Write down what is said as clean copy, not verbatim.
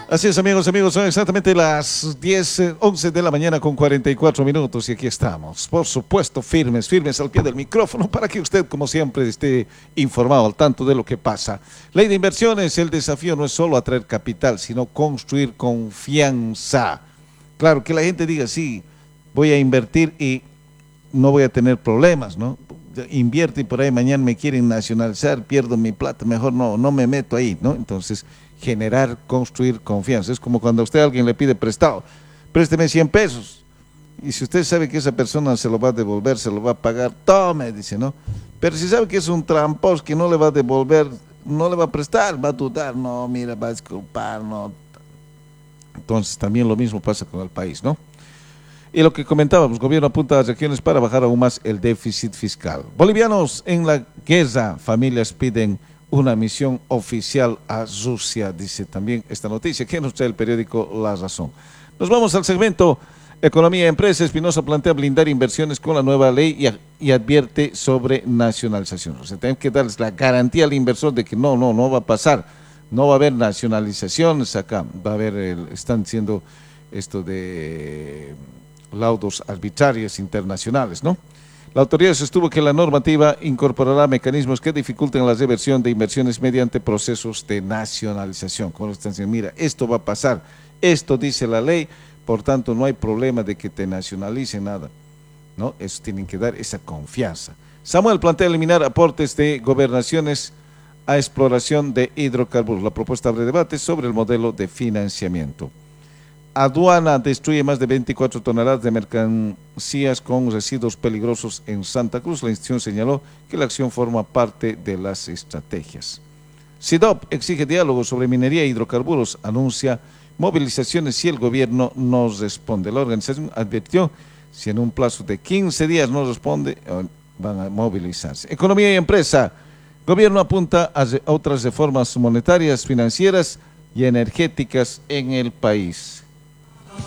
Así es, amigos, son exactamente las 11 de la mañana con 44 minutos y aquí estamos, por supuesto, firmes al pie del micrófono para que usted, como siempre, esté informado al tanto de lo que pasa. Ley de inversiones, el desafío no es solo atraer capital, sino construir confianza. Claro, que la gente diga, sí, voy a invertir y no voy a tener problemas, ¿no? Invierto y por ahí mañana me quieren nacionalizar, pierdo mi plata, mejor no me meto ahí, ¿no? Entonces, generar, construir confianza. Es como cuando a usted alguien le pide prestado, présteme 100 pesos. Y si usted sabe que esa persona se lo va a devolver, se lo va a pagar, tome, dice, ¿no? Pero si sabe que es un tramposo que no le va a devolver, no le va a prestar, va a dudar, no, mira, va a disculpar, no. Entonces, también lo mismo pasa con el país, ¿no? Y lo que comentábamos, gobierno apunta a las regiones para bajar aún más el déficit fiscal. Bolivianos en la guerra, familias piden una misión oficial a Rusia, dice también esta noticia que nos trae el periódico La Razón. Nos vamos al segmento Economía y Empresa. Espinosa plantea blindar inversiones con la nueva ley y advierte sobre nacionalización. O sea, tenemos que darles la garantía al inversor de que no va a pasar, no va a haber nacionalizaciones acá, va a haber, están diciendo esto de laudos arbitrarios internacionales, ¿no? La autoridad sostuvo que la normativa incorporará mecanismos que dificulten la reversión de inversiones mediante procesos de nacionalización. Como están diciendo, mira, esto va a pasar, esto dice la ley, por tanto no hay problema de que te nacionalice nada, ¿no? Eso tienen que dar esa confianza. Samuel plantea eliminar aportes de gobernaciones a exploración de hidrocarburos. La propuesta abre debate sobre el modelo de financiamiento. Aduana destruye más de 24 toneladas de mercancías con residuos peligrosos en Santa Cruz. La institución señaló que la acción forma parte de las estrategias. SIDOP exige diálogo sobre minería e hidrocarburos, anuncia movilizaciones si el gobierno no responde. La organización advirtió, si en un plazo de 15 días no responde, van a movilizarse. Economía y empresa. Gobierno apunta a otras reformas monetarias, financieras y energéticas en el país.